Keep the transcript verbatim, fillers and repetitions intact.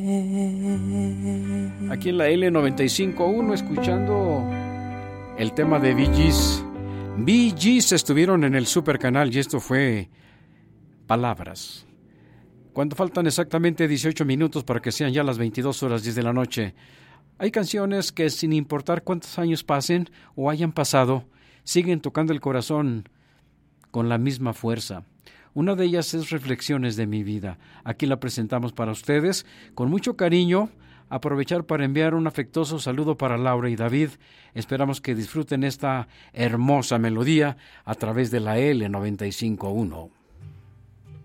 Aquí en la L noventa y cinco punto uno escuchando el tema de Bee Gees. Bee Gees estuvieron en el Super Canal y esto fue Palabras. Cuando faltan exactamente dieciocho minutos para que sean ya las veintidós horas diez de la noche, hay canciones que sin importar cuántos años pasen o hayan pasado, siguen tocando el corazón con la misma fuerza. Una de ellas es Reflexiones de mi vida. Aquí la presentamos para ustedes con mucho cariño. Aprovechar para enviar un afectuoso saludo para Laura y David. Esperamos que disfruten esta hermosa melodía a través de la L noventa y cinco punto uno.